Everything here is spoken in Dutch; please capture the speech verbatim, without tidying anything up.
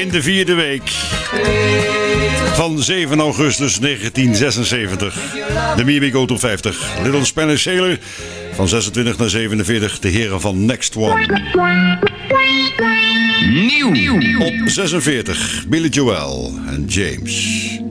de vierde week van zeven augustus negentien zesenzeventig. De Miamigo Top vijftig. Little Spanish Sailor van zesentwintig naar zevenenveertig. De heren van Next One. Nieuw. Op zesenveertig. Billy Joel en James.